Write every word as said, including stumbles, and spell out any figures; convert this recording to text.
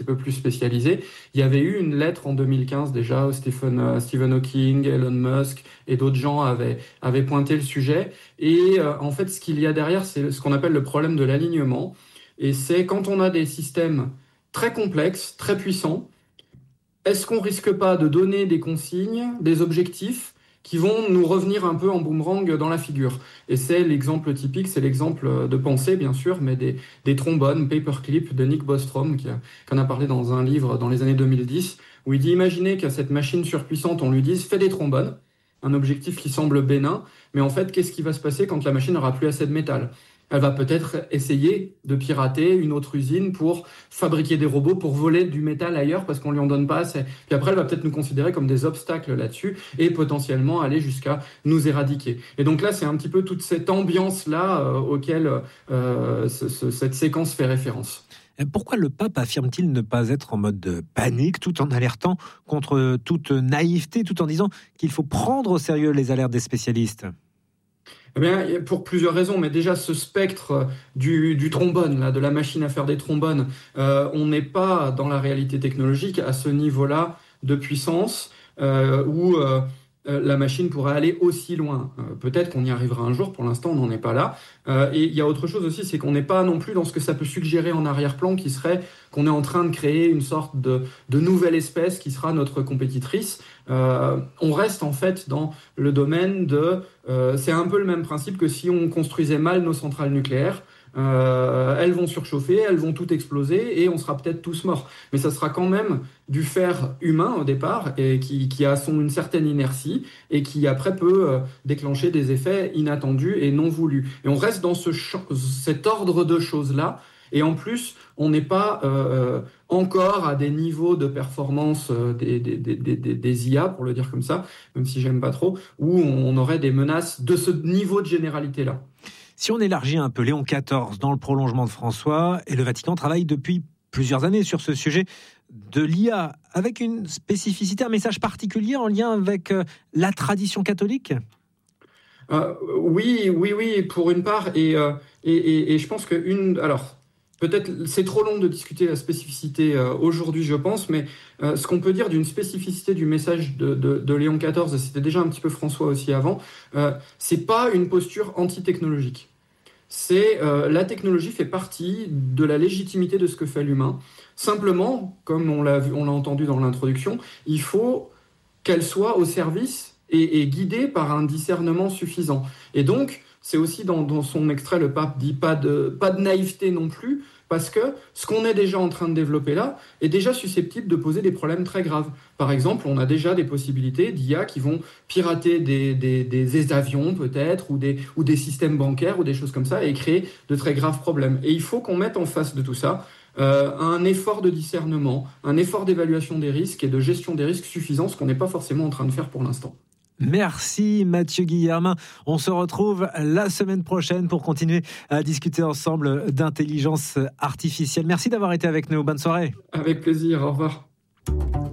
peu plus spécialisés. Il y avait eu une lettre en deux mille quinze déjà où Stephen, euh, Stephen Hawking, Elon Musk et d'autres gens avaient, avaient pointé le sujet. Et euh, en fait, ce qu'il y a derrière, c'est ce qu'on appelle le problème de l'alignement. Et c'est quand on a des systèmes très complexes, très puissants, est-ce qu'on risque pas de donner des consignes, des objectifs qui vont nous revenir un peu en boomerang dans la figure? Et c'est l'exemple typique, c'est l'exemple de pensée, bien sûr, mais des, des trombones, Paperclip de Nick Bostrom, qui, a, qui en a parlé dans un livre dans les années deux mille dix, où il dit, imaginez qu'à cette machine surpuissante, on lui dise, fais des trombones, un objectif qui semble bénin, mais en fait, qu'est-ce qui va se passer quand la machine n'aura plus assez de métal? Elle va peut-être essayer de pirater une autre usine pour fabriquer des robots pour voler du métal ailleurs parce qu'on lui en donne pas assez. Puis après, elle va peut-être nous considérer comme des obstacles là-dessus et potentiellement aller jusqu'à nous éradiquer. Et donc là, c'est un petit peu toute cette ambiance-là euh, auquel euh, ce, ce, cette séquence fait référence. Pourquoi le pape affirme-t-il ne pas être en mode panique, tout en alertant contre toute naïveté, tout en disant qu'il faut prendre au sérieux les alertes des spécialistes ? Eh bien, pour plusieurs raisons, mais déjà ce spectre du, du trombone, là, de la machine à faire des trombones, euh, on n'est pas dans la réalité technologique à ce niveau-là de puissance euh, où euh, la machine pourrait aller aussi loin. Euh, peut-être qu'on y arrivera un jour, pour l'instant on n'en est pas là. Euh, et il y a autre chose aussi, c'est qu'on n'est pas non plus dans ce que ça peut suggérer en arrière-plan, qui serait qu'on est en train de créer une sorte de, de nouvelle espèce qui sera notre compétitrice. Euh, on reste en fait dans le domaine de... Euh, c'est un peu le même principe que si on construisait mal nos centrales nucléaires. Euh, elles vont surchauffer, elles vont toutes exploser et on sera peut-être tous morts. Mais ça sera quand même du fer humain au départ et qui, qui a son, une certaine inertie et qui après peut euh, déclencher des effets inattendus et non voulus. Et on reste dans ce champ, cet ordre de choses-là. Et en plus, on n'est pas euh, encore à des niveaux de performance euh, des, des, des, des, des I A, pour le dire comme ça, même si j'aime pas trop, où on aurait des menaces de ce niveau de généralité-là. Si on élargit un peu, Léon quatorze, dans le prolongement de François, et le Vatican travaille depuis plusieurs années sur ce sujet de l'I A, avec une spécificité, un message particulier en lien avec la tradition catholique ? euh, Oui, oui, oui, pour une part, et, euh, et, et, et je pense que une... Alors, peut-être c'est trop long de discuter la spécificité euh, aujourd'hui, je pense, mais euh, ce qu'on peut dire d'une spécificité du message de, de, de Léon quatorze, c'était déjà un petit peu François aussi avant, euh, c'est pas une posture anti-technologique. C'est euh, la technologie fait partie de la légitimité de ce que fait l'humain. Simplement, comme on l'a vu, on l'a entendu dans l'introduction, il faut qu'elle soit au service et, et guidée par un discernement suffisant. Et donc, c'est aussi dans, dans son extrait, le pape dit pas de, pas de naïveté non plus, parce que ce qu'on est déjà en train de développer là est déjà susceptible de poser des problèmes très graves. Par exemple, on a déjà des possibilités d'I A qui vont pirater des, des, des avions peut-être, ou des, ou des systèmes bancaires, ou des choses comme ça, et créer de très graves problèmes. Et il faut qu'on mette en face de tout ça euh, un effort de discernement, un effort d'évaluation des risques et de gestion des risques suffisant, ce qu'on n'est pas forcément en train de faire pour l'instant. Merci Mathieu Guillermin. On se retrouve la semaine prochaine pour continuer à discuter ensemble d'intelligence artificielle. Merci d'avoir été avec nous. Bonne soirée. Avec plaisir. Au revoir.